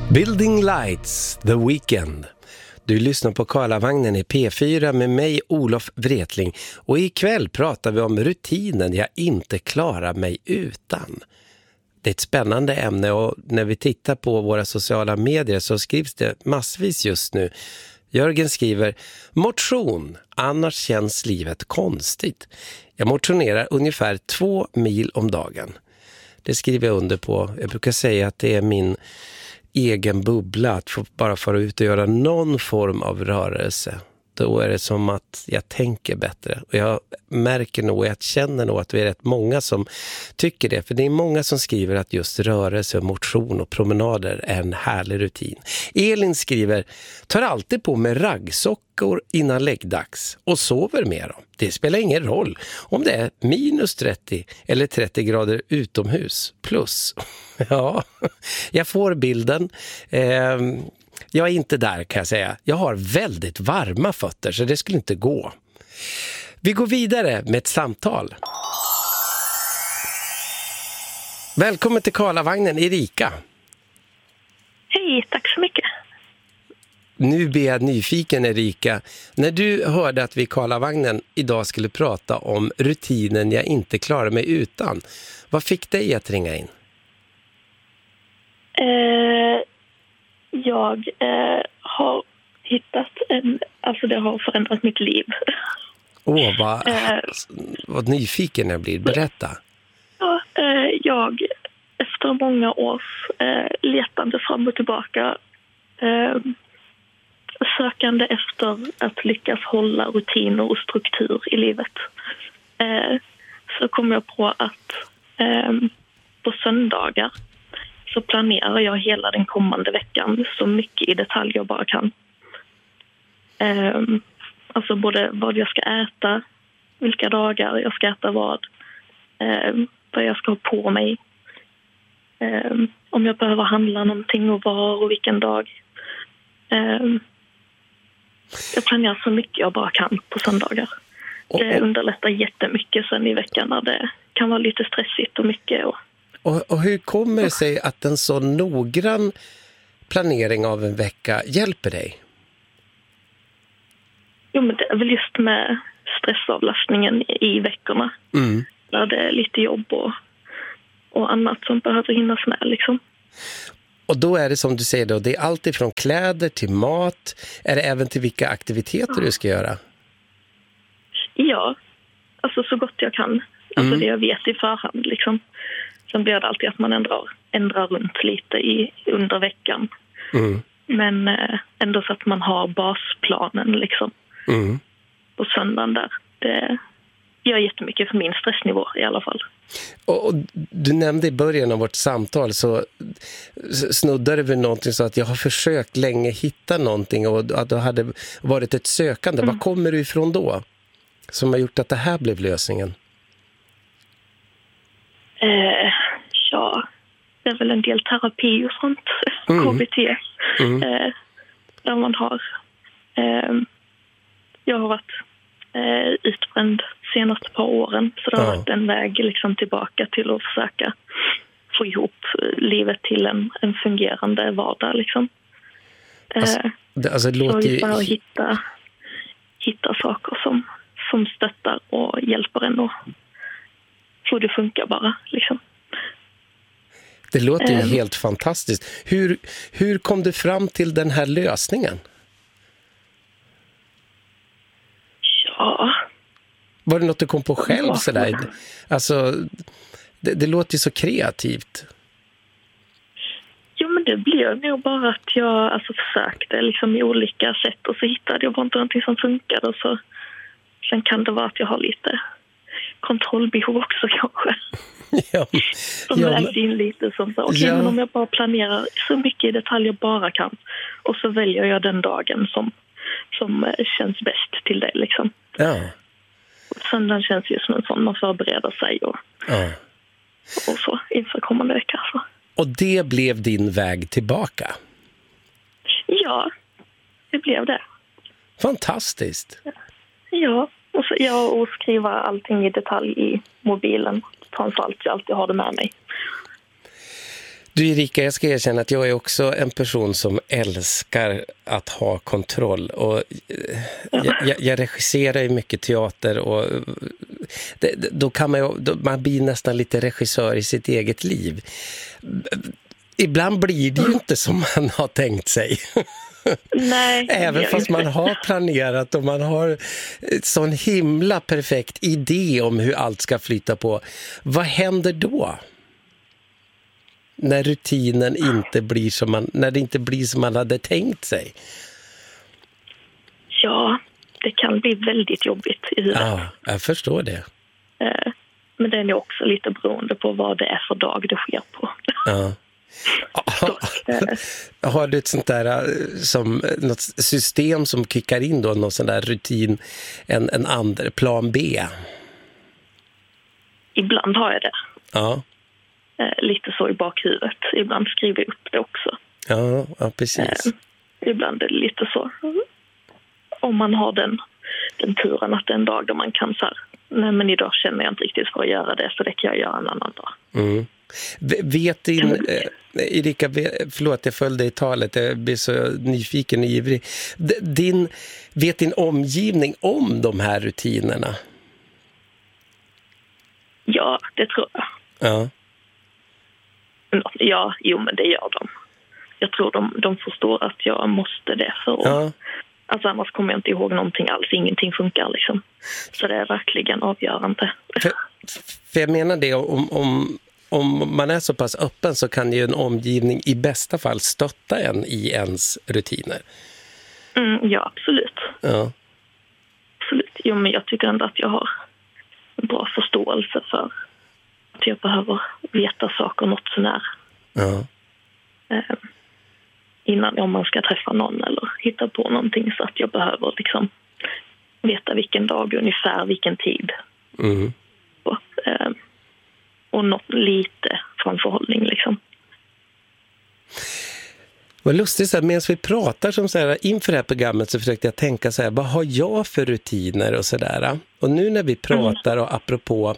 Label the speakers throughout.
Speaker 1: Building Lights, The Weekend. Du lyssnar på Karlavagnen i P4 med mig, Olof Wretling. Och ikväll pratar vi om rutinen jag inte klarar mig utan. Det är ett spännande ämne och när vi tittar på våra sociala medier så skrivs det massvis just nu. Jörgen skriver: motion, annars känns livet konstigt. Jag motionerar ungefär 2 mil om dagen. Det skriver jag under på. Jag brukar säga att det är min egen bubbla att få bara fara ut och göra någon form av rörelse. Då är det som att jag tänker bättre. Och jag märker nog, jag känner nog att vi är rätt många som tycker det. För det är många som skriver att just rörelse, motion och promenader är en härlig rutin. Elin skriver: tar alltid på mig raggsockor innan läggdags och sover med dem. Det spelar ingen roll om det är minus 30 eller 30 grader utomhus. Plus. Ja, jag får bilden. Jag är inte där, kan jag säga. Jag har väldigt varma fötter så det skulle inte gå. Vi går vidare med ett samtal. Välkommen till Karlavagnen, Erika.
Speaker 2: Hej, tack så mycket.
Speaker 1: Nu blir jag nyfiken, Erika. När du hörde att vi i Karlavagnen idag skulle prata om rutinen jag inte klarar mig utan, vad fick dig att ringa in?
Speaker 2: Jag har hittat det har förändrat mitt liv.
Speaker 1: Vad nyfiken jag blir. Berätta.
Speaker 2: Ja, jag efter många års letande fram och tillbaka, sökande efter att lyckas hålla rutiner och struktur i livet, så kom jag på att på söndagar så planerar jag hela den kommande veckan så mycket i detalj jag bara kan. Alltså både vad jag ska äta, vilka dagar jag ska äta vad jag ska ha på mig, om jag behöver handla någonting och var och vilken dag. Jag planerar så mycket jag bara kan på söndagar. Det underlättar jättemycket sen i veckan när det kan vara lite stressigt och mycket.
Speaker 1: Och hur kommer det sig att en så noggrann planering av en vecka hjälper dig?
Speaker 2: Jo, men det är väl just med stressavlastningen i veckorna. Mm. Där det är lite jobb och annat som behöver hinnas med liksom.
Speaker 1: Och då är det som du säger då, det är allt ifrån kläder till mat. Är det även till vilka aktiviteter du ska göra?
Speaker 2: Ja, alltså så gott jag kan. Alltså det jag vet i förhand liksom. Sen blir det alltid att man ändrar runt lite under veckan. Mm. Men ändå så att man har basplanen liksom. Mm. På söndagen där. Det gör jättemycket för min stressnivå i alla fall.
Speaker 1: Och du nämnde i början av vårt samtal så snuddade vi någonting så att jag har försökt länge hitta någonting och att det hade varit ett sökande. Vad kommer du ifrån då? Som har gjort att det här blev lösningen?
Speaker 2: Ja, det är väl en del terapi och sånt. KBT. Där man har... jag har varit utbränd senaste par åren. Så det har varit en väg liksom tillbaka till att försöka få ihop livet till en fungerande vardag. Liksom.
Speaker 1: Det låter ju...
Speaker 2: bara hitta saker som stöttar och hjälper en att få det funka bara. Liksom.
Speaker 1: Det låter ju helt fantastiskt. Hur kom du fram till den här lösningen?
Speaker 2: Ja.
Speaker 1: Var det något du kom på själv sådär? Alltså, det låter ju så kreativt.
Speaker 2: Jo, men det blev nog bara att jag försökte liksom i olika sätt och så hittade jag bara inte någonting som funkade. Och så, sen kan det vara att jag har lite kontrollbehov också kanske. Som vägde in lite som så. Okej, men om jag bara planerar så mycket i detalj jag bara kan och så väljer jag den dagen som känns bäst till dig liksom. Ja. Söndagen känns ju som en sån man förbereder sig och så inför kommande vecka. Så. Och
Speaker 1: det blev din väg tillbaka?
Speaker 2: Ja, det blev det.
Speaker 1: Fantastiskt.
Speaker 2: Ja, och skriva allting i detalj i mobilen. Framförallt jag alltid har det med mig.
Speaker 1: Du Erika, jag ska erkänna att jag är också en person som älskar att ha kontroll. Och jag regisserar ju mycket teater och då kan man blir nästan lite regissör i sitt eget liv. Ibland blir det ju inte som man har tänkt sig.
Speaker 2: Nej,
Speaker 1: även fast man har planerat och man har sån himla perfekt idé om hur allt ska flyta på. Vad händer då? När rutinen inte blir när det inte blir som man hade tänkt sig.
Speaker 2: Ja, det kan bli väldigt jobbigt i huvudet.
Speaker 1: Ja, jag förstår det.
Speaker 2: Men det är ju också lite beroende på vad det är för dag det sker på.
Speaker 1: Ja. Har du ett sånt där något system som kickar in då, någon sån där rutin, en andra plan B?
Speaker 2: Ibland har jag det.
Speaker 1: Ja.
Speaker 2: Lite så i bakhuvudet. Ibland skriver jag upp det också.
Speaker 1: Ja, precis.
Speaker 2: Ibland är det lite så. Om man har den turen att det är en dag då man kan så här, nej men idag känner jag inte riktigt för att göra det, så det kan jag göra en annan dag.
Speaker 1: Mm. Vet din Erika, förlåt jag följde i talet, jag blir så nyfiken och ivrig. Vet din omgivning om de här rutinerna?
Speaker 2: Ja, det tror jag.
Speaker 1: Ja.
Speaker 2: Ja, jo men det gör de. Jag tror de förstår att jag måste det för alltså annars kommer jag inte ihåg någonting alls. Ingenting funkar liksom. Så det är verkligen avgörande.
Speaker 1: För jag menar det, om man är så pass öppen så kan ju en omgivning i bästa fall stötta en i ens rutiner.
Speaker 2: Ja, absolut.
Speaker 1: Ja.
Speaker 2: Absolut. Jo, men jag tycker ändå att jag har en bra förståelse för att jag behöver veta saker något så när.
Speaker 1: Ja.
Speaker 2: Innan, om man ska träffa någon eller hitta på någonting, så att jag behöver liksom veta vilken dag, ungefär vilken tid.
Speaker 1: Mm.
Speaker 2: Och något lite framförhållning liksom.
Speaker 1: Vad lustigt, så här, medan vi pratar som så här, inför det här programmet så försökte jag tänka så här, vad har jag för rutiner och sådär. Och nu när vi pratar och apropå,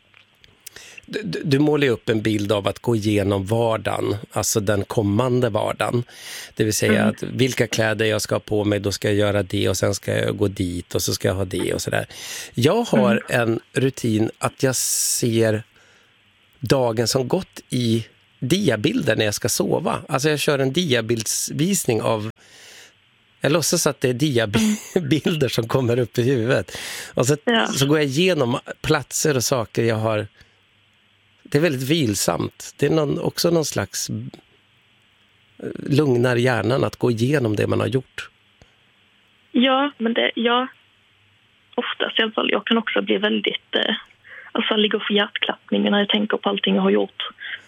Speaker 1: du målar upp en bild av att gå igenom vardagen, alltså den kommande vardagen. Det vill säga att vilka kläder jag ska ha på mig, då ska jag göra det och sen ska jag gå dit och så ska jag ha det och sådär. Jag har en rutin att jag ser dagen som gått i diabilder när jag ska sova. Alltså jag kör en diabildsvisning av, jag låtsas att det är diabilder som kommer upp i huvudet. Och så går jag igenom platser och saker jag har. Det är väldigt vilsamt. Det är också någon slags lugnar hjärnan att gå igenom det man har gjort.
Speaker 2: Ja, men oftast i alla fall. Jag kan också bli väldigt, alltså ligger för hjärtklappning när jag tänker på allting jag har gjort.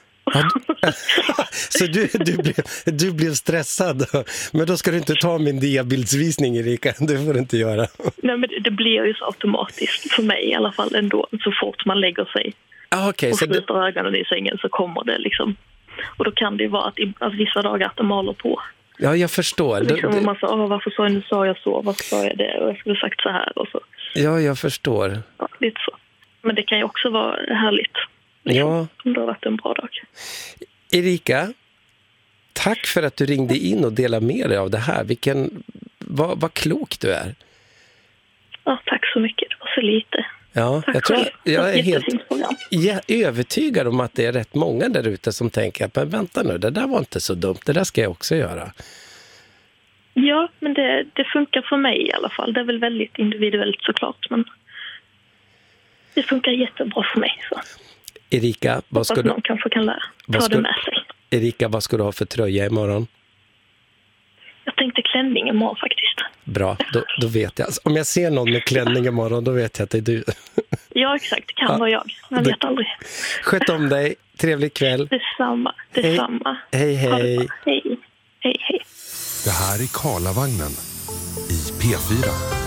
Speaker 1: Så du blev stressad. Men då ska du inte ta min diabildsvisning, Erika. Det får du inte göra.
Speaker 2: Nej, men det blir ju så automatiskt för mig i alla fall ändå. Så fort man lägger sig och sluter ögonen i sängen så kommer det liksom. Och då kan det ju vara att vissa dagar att de maler på.
Speaker 1: Ja, jag förstår.
Speaker 2: Liksom, man sa, varför sa jag så? Varför sa jag det? Och jag skulle sagt så här och så.
Speaker 1: Ja, jag förstår.
Speaker 2: Ja, lite så. Men det kan ju också vara härligt. Liksom,
Speaker 1: ja.
Speaker 2: Om det har varit en bra dag.
Speaker 1: Erika, tack för att du ringde in och delade med dig av det här. Vad klok du är.
Speaker 2: Ja, tack så mycket. Det var så lite.
Speaker 1: Ja, jag är helt övertygad om att det är rätt många där ute som tänker att men vänta nu, det där var inte så dumt. Det där ska jag också göra.
Speaker 2: Ja, men det funkar för mig i alla fall. Det är väl väldigt individuellt såklart, men det funkar jättebra för mig. Så.
Speaker 1: Erika, vad ska du...
Speaker 2: någon kanske kan ta det med sig.
Speaker 1: Erika, vad ska du ha för tröja imorgon?
Speaker 2: Jag tänkte klänning imorgon faktiskt.
Speaker 1: Bra, då vet jag. Alltså, om jag ser någon med klänning imorgon, då vet jag att det är du.
Speaker 2: Ja, exakt. Det kan vara jag. Man vet aldrig.
Speaker 1: Sköt om dig. Trevlig kväll.
Speaker 2: Detsamma.
Speaker 1: Hej.
Speaker 2: Hej.
Speaker 3: Det här är Karlavagnen i P4.